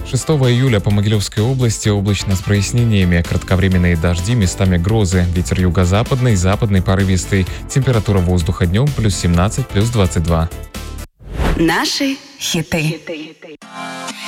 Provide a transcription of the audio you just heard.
6 июля по Могилевской области облачно с прояснениями, кратковременные дожди, местами грозы, ветер юго-западный, западный порывистый, температура воздуха днем плюс 17, плюс 22. Наши хиты.